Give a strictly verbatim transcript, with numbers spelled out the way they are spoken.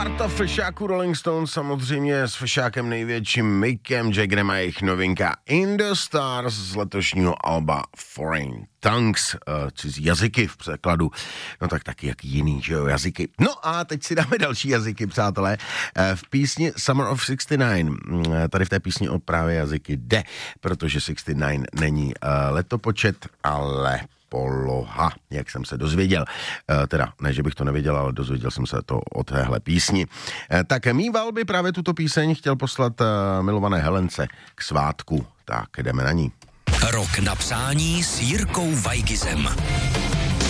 Parta fešáků Rolling Stones, samozřejmě s fešákem největším Mickem Jaggerem a jejich novinka In the Stars z letošního alba Foreign Tongues, uh, cizí jazyky v překladu, no tak taky jak jiný, že jo, jazyky. No a teď si dáme další jazyky, přátelé. Uh, v písni Summer of šedesát devět, uh, tady v té písni o právě jazyky jde, protože šedesát devět není uh, letopočet, ale poloha, jak jsem se dozvěděl. E, teda, ne, že bych to nevěděl, ale dozvěděl jsem se to o téhle písni. E, tak Mýval by právě tuto píseň chtěl poslat e, milované Helence k svátku. Tak jdeme na ní. Rok na přání s Jirkou Weigizem.